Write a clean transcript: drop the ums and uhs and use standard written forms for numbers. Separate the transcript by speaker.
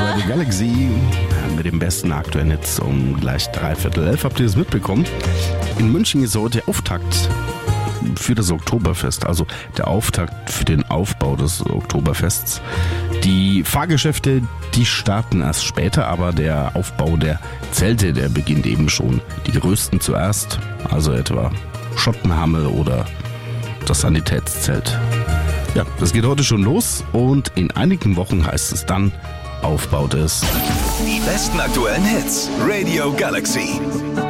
Speaker 1: Radio Galaxy mit dem besten aktuellen Hits um gleich 11:15. Habt ihr das mitbekommen? In München ist heute der Auftakt für das Oktoberfest, also der Auftakt für den Aufbau des Oktoberfests. Die Fahrgeschäfte, die starten erst später, aber der Aufbau der Zelte, der beginnt eben schon. Die größten zuerst, also etwa Schottenhammel oder das Sanitätszelt. Ja, das geht heute schon los und in einigen Wochen heißt es dann Aufbau des...
Speaker 2: Die besten aktuellen Hits, Radio Galaxy.